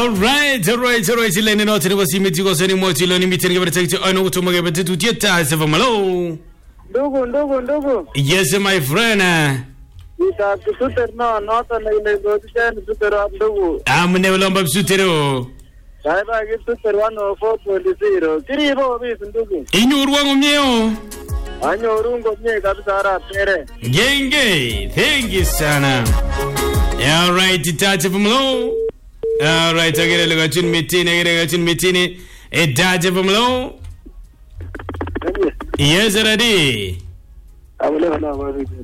Alright, ilene note ni wasimiti kwa sani mwati iloni mitini kwa tekti aino kutuma kwa batitu tieta sefa malo. Ndugu. Yes, my friend. Ita kusuter no, nota na ile godisha ni suter wa ndugu. Amne ulomba msutero. Saiba kusuter 104.0. Kiribo bisi ndugu. Inyuru wangu mnyeo. Anyorungo mnye kabisa hara tere. Genge, thank you sana. Alright, itache pamalo. Alright, agere gachun mitini. Itache pamalo. Yes, ready. Abule wana wabi.